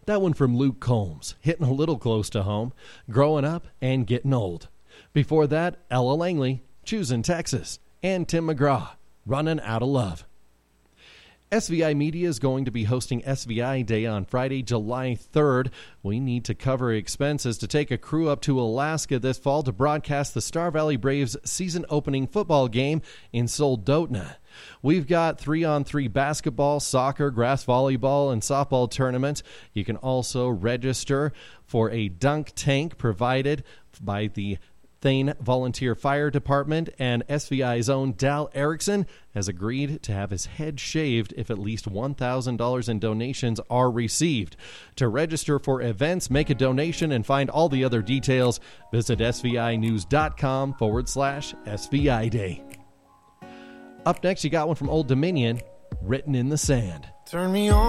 That one from Luke Combs, hitting a little close to home, growing up and getting old. Before that, Ella Langley, Choosing Texas, and Tim McGraw, Running Out of Love. SVI Media is going to be hosting SVI Day on Friday, July 3rd. We need to cover expenses to take a crew up to Alaska this fall to broadcast the Star Valley Braves season-opening football game in Soldotna. We've got 3-on-3 basketball, soccer, grass volleyball, and softball tournaments. You can also register for a dunk tank provided by the Thane Volunteer Fire Department, and SVI's own Dal Erickson has agreed to have his head shaved if at least $1,000 in donations are received. To register for events, make a donation, and find all the other details, visit svinews.com/SVI Day. Up next, you got one from Old Dominion, Written in the Sand. Turn me on.